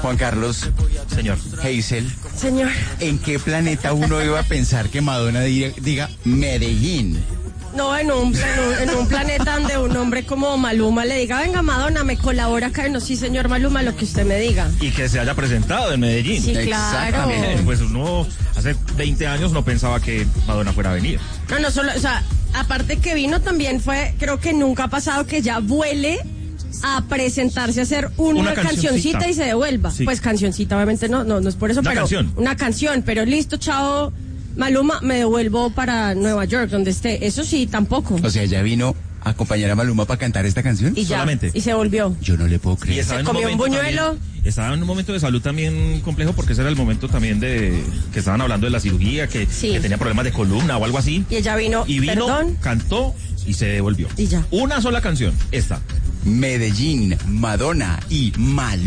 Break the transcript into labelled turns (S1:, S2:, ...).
S1: Juan Carlos.
S2: Señor.
S1: Hazel.
S3: Señor.
S1: ¿En qué planeta uno iba a pensar que Madonna diga Medellín?
S3: No, en un planeta donde un hombre como Maluma le diga, venga Madonna, me colabora acá. No, sí señor Maluma, lo que usted me diga.
S2: Y que se haya presentado en Medellín.
S3: Sí, claro.
S2: Pues uno hace 20 años no pensaba que Madonna fuera a venir.
S3: No solo, o sea, aparte que vino también fue, creo que nunca ha pasado que ya vuele a presentarse a hacer una cancioncita y se devuelva. Sí. Pues cancioncita, obviamente no es por eso,
S2: una
S3: pero
S2: canción.
S3: Una canción, pero listo, chao. Maluma, me devuelvo para Nueva York, donde esté. Eso sí, tampoco.
S1: O sea, ya vino a acompañar a Maluma para cantar esta canción.
S3: Y ya,
S2: solamente.
S3: Y se volvió.
S1: Yo no le puedo creer.
S3: Se comió un buñuelo.
S2: Estaba en un momento de salud también complejo porque ese era el momento también de que estaban hablando de la cirugía, que tenía problemas de columna o algo así.
S3: Y ella vino,
S2: cantó y se devolvió.
S3: Y ya.
S2: Una sola canción, esta.
S1: Medellín, Madonna y Maluma.